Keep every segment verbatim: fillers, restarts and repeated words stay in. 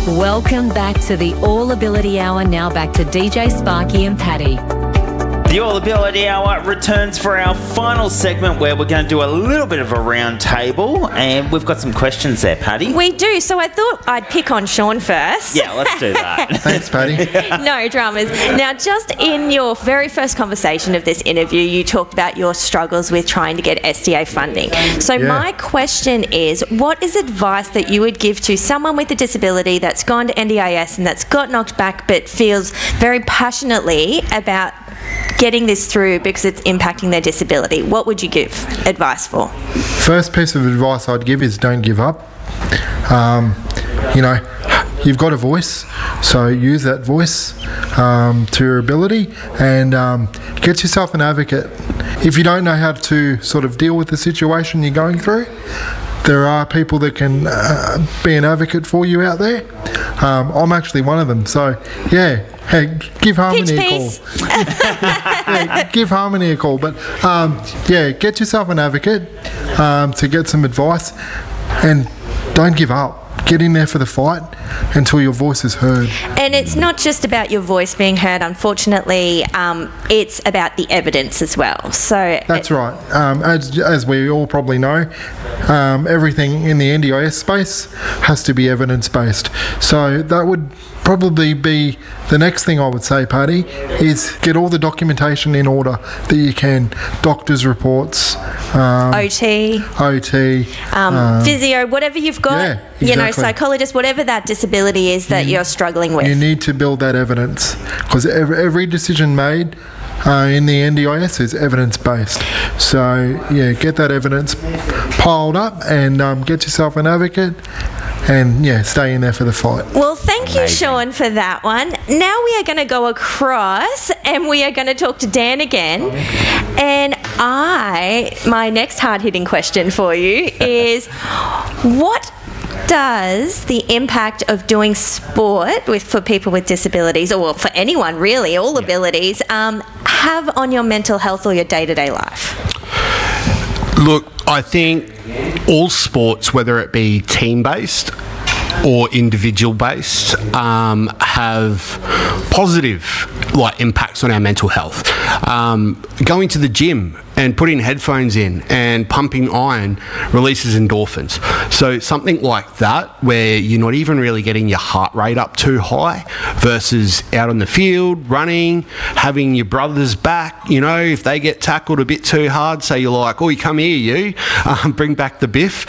Welcome back to the All Ability Hour. Now back to D J Sparky and Paddy. The All Ability Hour returns for our final segment where we're going to do a little bit of a round table, and we've got some questions there, Paddy. We do, so I thought I'd pick on Sean first. Yeah, let's do that. Thanks, Paddy. No dramas. Now, just in your very first conversation of this interview, you talked about your struggles with trying to get S D A funding. So Yeah. my question is, what is advice that you would give to someone with a disability that's gone to N D I S and that's got knocked back but feels very passionately about getting this through because it's impacting their disability? What would you give advice for? First piece of advice I'd give is don't give up. Um, you know, you've got a voice, so use that voice um, to your ability, and um, get yourself an advocate. If you don't know how to sort of deal with the situation you're going through, there are people that can uh, be an advocate for you out there. Um, I'm actually one of them, so yeah, hey, give Harmony a call. Yeah, give Harmony a call, but um, yeah, get yourself an advocate um, to get some advice, and don't give up. Get in there for the fight until your voice is heard. And it's not just about your voice being heard, unfortunately, um, it's about the evidence as well. So That's right. Um, as, as we all probably know, um, everything in the N D I S space has to be evidence-based. So that would probably be the next thing I would say, Paddy, is get all the documentation in order that you can. Doctors' reports, um, O T, O T, um, um, physio, whatever you've got, yeah, you know, exactly. psychologist, whatever that disability is that you're struggling with. you need to build that evidence, because every, every decision made uh, in the N D I S is evidence-based. So, yeah, get that evidence piled up and um, get yourself an advocate, and, yeah, stay in there for the fight. Well, thank you, Amazing. Sean, for that one. Now we are going to go across and we are going to talk to Dan again. And I, my next hard-hitting question for you is, what does the impact of doing sport with for people with disabilities, or for anyone really, all abilities, um, have on your mental health or your day-to-day life? Look, I think all sports, whether it be team-based or individual-based, um, have positive like impacts on our mental health. Um, going to the gym and putting headphones in and pumping iron releases endorphins. So something like that, where you're not even really getting your heart rate up too high, versus out on the field, running, having your brothers back, you know, if they get tackled a bit too hard, so you're like, oh, you come here, you, um, bring back the biff.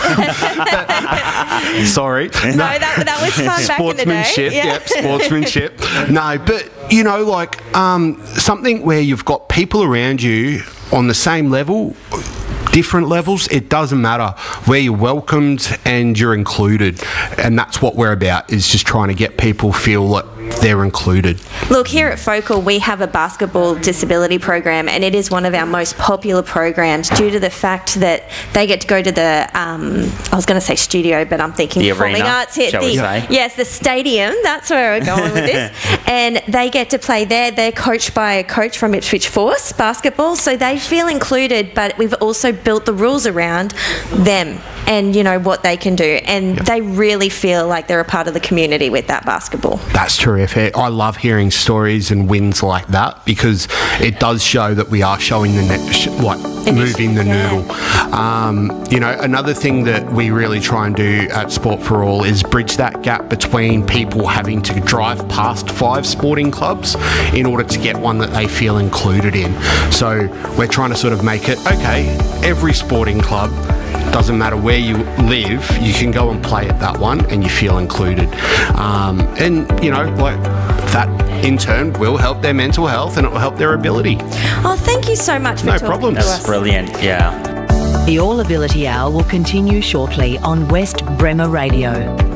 Sorry. No, that, that was fun back in the day. Sportsmanship, Yeah. yep, sportsmanship. No, but, you know, like um, something where you've got people around you on the same level, different levels, it doesn't matter, where you're welcomed and you're included. And that's what we're about, is just trying to get people feel like they're included. Look, here at Focal, we have a basketball disability program, and it is one of our most popular programs due to the fact that they get to go to the, um, I was going to say studio, but I'm thinking The performing arena, arts. Here, shall the, we say. Yes, the stadium, that's where we're going with this. And they get to play there. They're coached by a coach from Ipswich Force basketball, so they feel included, but we've also built the rules around them and, you know, what they can do. And Yep. they really feel like they're a part of the community with that basketball. That's terrific. I love hearing stories and wins like that, because it does show that we are showing the ne- sh- like moving the Yeah. noodle. Um, you know, another thing that we really try and do at Sport for All is bridge that gap between people having to drive past five sporting clubs in order to get one that they feel included in. So we're trying to sort of make it, okay, every sporting club, doesn't matter where you live, you can go and play at that one and you feel included. Um, and, you know, like that in turn will help their mental health and it will help their ability. Oh, thank you so much for No talking problem. to That's us. brilliant, yeah. The All Ability Hour will continue shortly on West Bremer Radio.